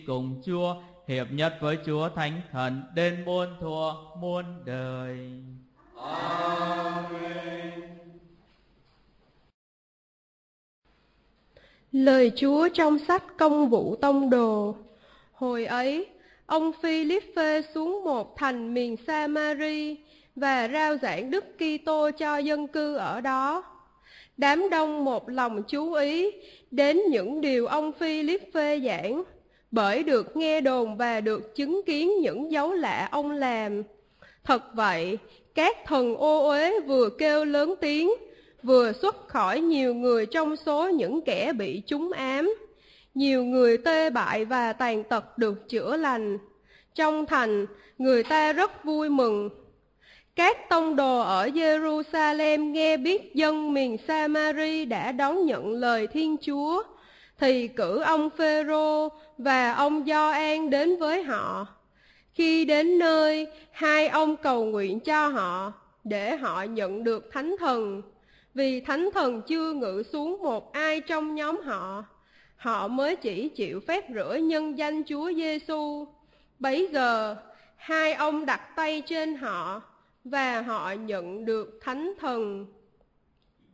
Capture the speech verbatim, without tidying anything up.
cùng Chúa, hiệp nhất với Chúa Thánh Thần đến muôn thuở muôn đời. Amen. Lời Chúa trong sách Công vụ Tông đồ. Hồi ấy, ông Phi-líp-phê xuống một thành miền Sa-ma-ri và rao giảng Đức Kitô cho dân cư ở đó. Đám đông một lòng chú ý đến những điều ông Phi-líp-phê giảng, bởi được nghe đồn và được chứng kiến những dấu lạ ông làm. Thật vậy, các thần ô uế vừa kêu lớn tiếng, vừa xuất khỏi nhiều người trong số những kẻ bị trúng ám. Nhiều người tê bại và tàn tật được chữa lành. Trong thành, người ta rất vui mừng. Các tông đồ ở Jerusalem nghe biết dân miền Sa-ma-ri đã đón nhận lời Thiên Chúa, thì cử ông Phêrô và ông Gioan đến với họ. Khi đến nơi, hai ông cầu nguyện cho họ, để họ nhận được Thánh Thần. Vì Thánh Thần chưa ngự xuống một ai trong nhóm họ, họ mới chỉ chịu phép rửa nhân danh Chúa Giêsu. Bấy giờ, hai ông đặt tay trên họ, và họ nhận được Thánh Thần.